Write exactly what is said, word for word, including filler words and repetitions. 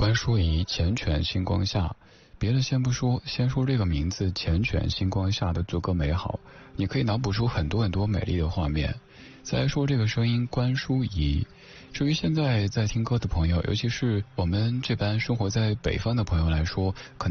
关淑怡，缱绻星光下。别的先不说，先说这个名字缱绻星光下的足够美好，你可以脑补出很多很多美丽的画面。再来说这个声音关淑怡，至于现在在听歌的朋友，尤其是我们这般生活在北方的朋友来说，可能